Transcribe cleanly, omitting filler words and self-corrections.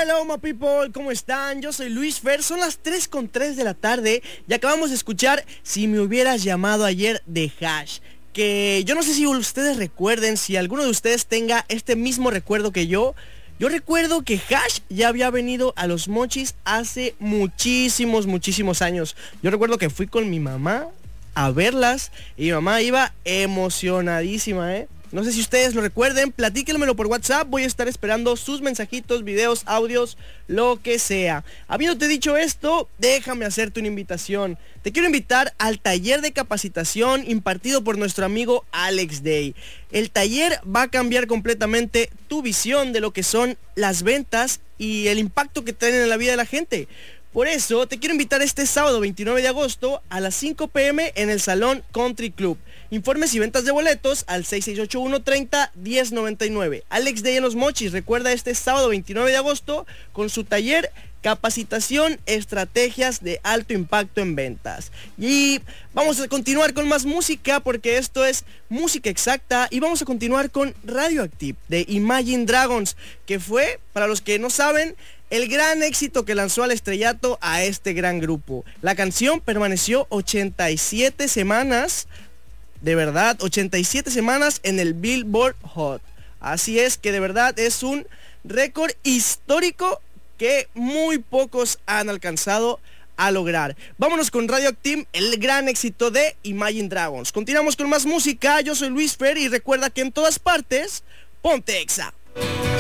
Hello, my people, ¿cómo están? Yo soy Luis Fer, son las 3:03 de la tarde y acabamos de escuchar Si me hubieras llamado ayer de Hash. Que yo no sé si ustedes recuerden, si alguno de ustedes tenga este mismo recuerdo que yo. Yo recuerdo que Hash ya había venido a Los Mochis hace muchísimos años. Yo recuerdo que fui con mi mamá a verlas y mi mamá iba emocionadísima, No sé si ustedes lo recuerden, platíquenmelo por WhatsApp, voy a estar esperando sus mensajitos, videos, audios, lo que sea. Habiéndote dicho esto, déjame hacerte una invitación. Te quiero invitar al taller de capacitación impartido por nuestro amigo Alex Day. El taller va a cambiar completamente tu visión de lo que son las ventas y el impacto que tienen en la vida de la gente. Por eso te quiero invitar este sábado 29 de agosto a las 5 p.m. en el Salón Country Club. Informes y ventas de boletos al 6681-30-1099. Alex Day en Los Mochis, recuerda este sábado 29 de agosto con su taller Capacitación, Estrategias de Alto Impacto en Ventas. Y vamos a continuar con más música porque esto es música exacta y vamos a continuar con Radioactive de Imagine Dragons, que fue, para los que no saben, el gran éxito que lanzó al estrellato a este gran grupo. La canción permaneció 87 semanas, de verdad, 87 semanas en el Billboard Hot. Así es que de verdad es un récord histórico que muy pocos han alcanzado a lograr. Vámonos con Radioactive, el gran éxito de Imagine Dragons. Continuamos con más música, yo soy Luis Fer y recuerda que en todas partes, ponte Exa.